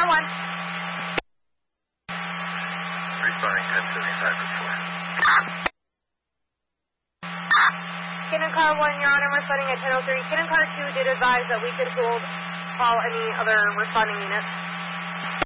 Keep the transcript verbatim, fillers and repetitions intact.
one. Responding ten seventy-five to four. Cannon Car one, Your Honor, responding at ten oh three. Cannon Car two did advise that we could hold call any other responding units.